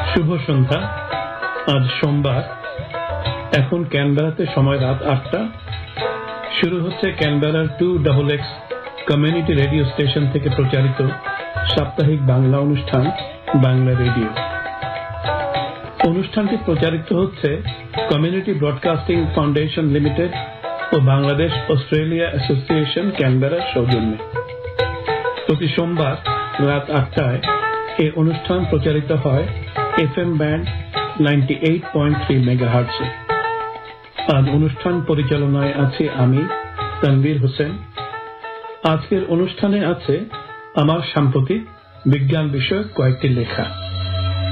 শুভ সন্ধ্যা। আজ সোমবার। এখন ক্যানবেরাতে সময় রাত ৮টা। শুরু হচ্ছে ক্যানবেরার 2XX কমিউনিটি রেডিও স্টেশন থেকে প্রচারিত সাপ্তাহিক বাংলা অনুষ্ঠান বাংলা রেডিও। অনুষ্ঠানটি প্রচারিত হচ্ছে কমিউনিটি ব্রডকাস্টিং ফাউন্ডেশন লিমিটেড ও বাংলাদেশ অস্ট্রেলিয়া অ্যাসোসিয়েশন ক্যানবেরার সৌজন্যে। প্রতি সোমবার রাত ৮টায় এই অনুষ্ঠান প্রচারিত হয় FM ব্যান্ড 98.3 মেগাহার্টজে। আজ অনুষ্ঠান পরিচালনায় আছি আমি তানভীর হোসেন। আজকের অনুষ্ঠানে আছে আমার সাম্প্রতিক বিজ্ঞান বিষয়ক কয়েকটি লেখা।